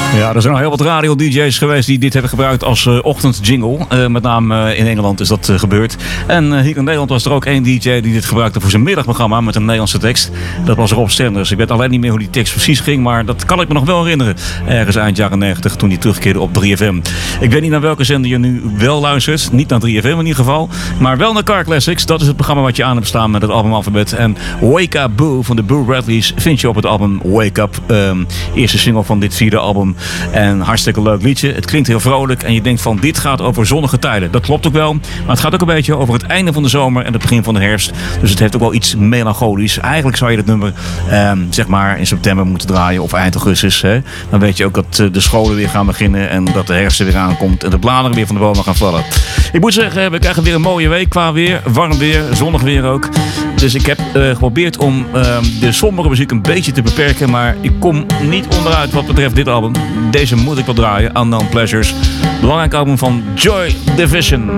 Ja, er zijn al heel wat radio-dj's geweest die dit hebben gebruikt als ochtendjingle. Met name in Engeland is dat gebeurd. En hier in Nederland was er ook één DJ die dit gebruikte voor zijn middagprogramma met een Nederlandse tekst. Dat was Rob Stenders. Ik weet alleen niet meer hoe die tekst precies ging, maar dat kan ik me nog wel herinneren. Ergens eind jaren 90 toen hij terugkeerde op 3FM. Ik weet niet naar welke zender je nu wel luistert. Niet naar 3FM in ieder geval. Maar wel naar Car Classics. Dat is het programma wat je aan hebt staan met het albumalfabet. En Wake Up Boo van de Boo Radleys vind je op het album Wake Up. Eerste single van dit 4e album. En hartstikke leuk liedje. Het klinkt heel vrolijk en je denkt van dit gaat over zonnige tijden. Dat klopt ook wel. Maar het gaat ook een beetje over het einde van de zomer en het begin van de herfst. Dus het heeft ook wel iets melancholisch. Eigenlijk zou je dit nummer zeg maar in september moeten draaien of eind augustus. Hè? Dan weet je ook dat de scholen weer gaan beginnen en dat de herfst er weer aankomt en de bladeren weer van de bomen gaan vallen. Ik moet zeggen, we krijgen weer een mooie week qua weer. Warm weer, zonnig weer ook. Dus ik heb geprobeerd om de sombere muziek een beetje te beperken. Maar ik kom niet onderuit wat betreft dit album. Deze moet ik wel draaien. Unknown Pleasures. Belangrijk album van Joy Division.